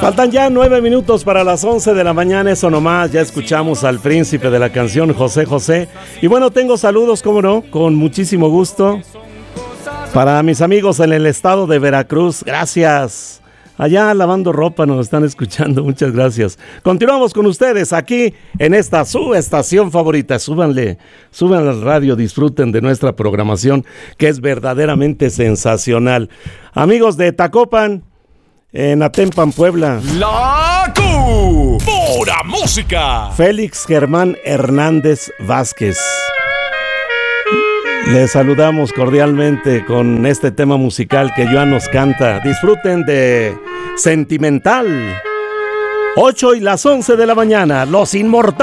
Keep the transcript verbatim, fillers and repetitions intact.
Faltan ya nueve minutos para las once de la mañana, eso nomás. Ya escuchamos al príncipe de la canción, José José. Y bueno, tengo saludos, cómo no, con muchísimo gusto. Para mis amigos en el estado de Veracruz, gracias. Allá lavando ropa nos están escuchando, muchas gracias. Continuamos con ustedes aquí en esta su estación favorita. Súbanle, suban al radio, disfruten de nuestra programación que es verdaderamente sensacional. Amigos de Tacopan, en Atempan, Puebla. La Q, pura música. Félix Germán Hernández Vázquez. Les saludamos cordialmente con este tema musical que Joan nos canta. Disfruten de Sentimental. ocho y las once de la mañana, Los Inmortales.